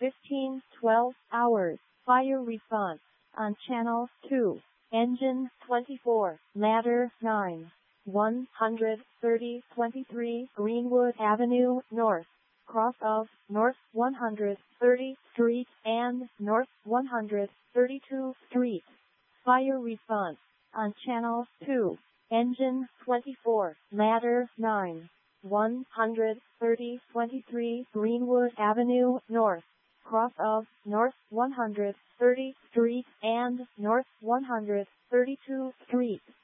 1512 hours. Fire response on channel 2. Engine 24. Ladder 9. 130-23 Greenwood Avenue North. Cross of North 130th Street and North 132nd Street. Fire response on channel 2. Engine 24. Ladder 9. 130-23 Greenwood Avenue North. Cross of North 130th Street and North 132nd Street.